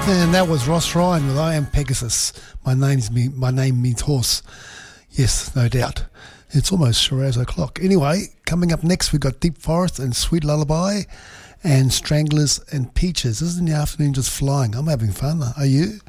And that was Ross Ryan with I Am Pegasus. My name means horse. Yes, no doubt. It's almost Shiraz o'clock. Anyway, coming up next we've got Deep Forest and Sweet Lullaby and Stranglers and Peaches. Isn't the afternoon just flying? I'm having fun. Are you?